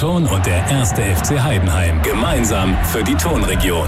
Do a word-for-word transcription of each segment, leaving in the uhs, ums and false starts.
Ton und der erste F C Heidenheim. Gemeinsam für die Tonregion.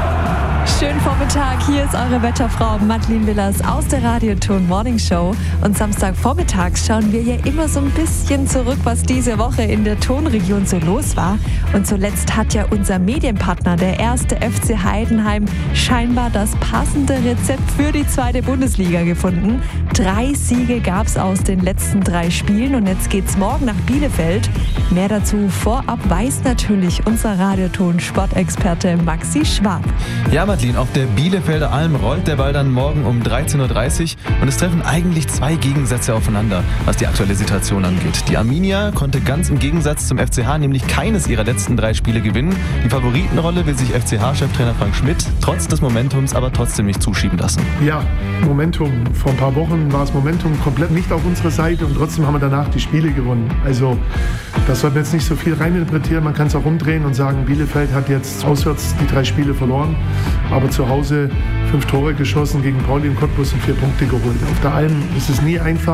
Schönen Vormittag, hier ist eure Wetterfrau Madeleine Willers aus der Radioton Morning Show. Und Samstagvormittags schauen wir ja immer so ein bisschen zurück, was diese Woche in der Tonregion so los war. Und zuletzt hat ja unser Medienpartner, der erste F C Heidenheim, scheinbar das passende Rezept für die zweite Bundesliga gefunden. Drei Siege gab es aus den letzten drei Spielen und jetzt geht's morgen nach Bielefeld. Mehr dazu vorab weiß natürlich unser Radioton-Sportexperte Maxi Schwab. Ja, Madeleine, auf der Bielefelder Alm rollt der Ball dann morgen um dreizehn Uhr dreißig und es treffen eigentlich zwei Gegensätze aufeinander, was die aktuelle Situation angeht. Die Arminia konnte ganz im Gegensatz zum F C H nämlich keines ihrer letzten drei Spiele gewinnen. Die Favoritenrolle will sich F C H-Cheftrainer Frank Schmidt trotz des Momentums aber trotzdem nicht zuschieben lassen. Ja, Momentum. Vor ein paar Wochen war das Momentum komplett nicht auf unserer Seite und trotzdem haben wir danach die Spiele gewonnen. Also das sollten wir jetzt nicht so viel reininterpretieren. Man kann es auch umdrehen und sagen, Bielefeld hat jetzt auswärts die drei Spiele verloren, aber zu Hause fünf Tore geschossen, gegen Pauli und Cottbus und vier Punkte geholt. Auf der Alm ist es nie einfach.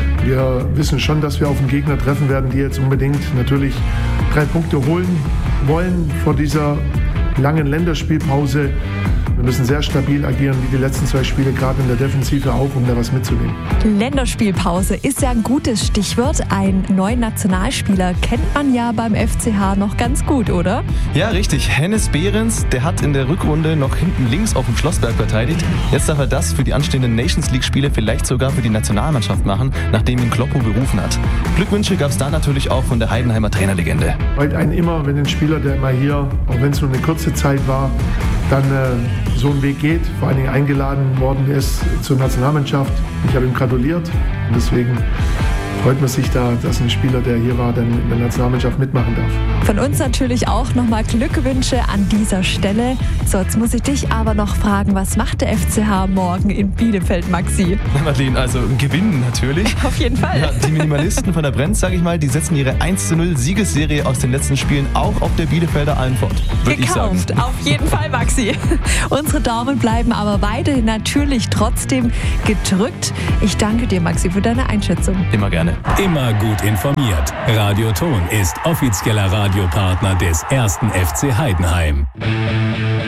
Wir wissen schon, dass wir auf einen Gegner treffen werden, die jetzt unbedingt natürlich drei Punkte holen wollen vor dieser langen Länderspielpause. Wir müssen sehr stabil agieren, wie die letzten zwei Spiele, gerade in der Defensive auch, um da was mitzunehmen. Länderspielpause ist ja ein gutes Stichwort. Einen neuen Nationalspieler kennt man ja beim F C H noch ganz gut, oder? Ja, richtig. Hennes Behrens, der hat in der Rückrunde noch hinten links auf dem Schlossberg verteidigt. Jetzt darf er das für die anstehenden Nations League-Spiele vielleicht sogar für die Nationalmannschaft machen, nachdem ihn Kloppo berufen hat. Glückwünsche gab es da natürlich auch von der Heidenheimer Trainerlegende. Freut einen immer, wenn ein Spieler, der immer hier, auch wenn es nur eine kurze Zeit war, dann äh, so einen Weg geht, vor allen Dingen eingeladen worden ist zur Nationalmannschaft. Ich habe ihm gratuliert und deswegen freut man sich da, dass ein Spieler, der hier war, dann in der Nationalmannschaft mitmachen darf. Von uns natürlich auch nochmal Glückwünsche an dieser Stelle. So, jetzt muss ich dich aber noch fragen, was macht der F C H morgen in Bielefeld, Maxi? Na Madeleine, also gewinnen natürlich. Auf jeden Fall. Ja, die Minimalisten von der Brenz, sage ich mal, die setzen ihre eins zu null Siegesserie aus den letzten Spielen auch auf der Bielefelder Alm fort, würde ich sagen. Gekauft, auf jeden Fall, Maxi. Unsere Daumen bleiben aber weiterhin natürlich trotzdem gedrückt. Ich danke dir, Maxi, für deine Einschätzung. Immer gerne. Immer gut informiert. Radioton ist offizieller Radiopartner des ersten F C Heidenheim.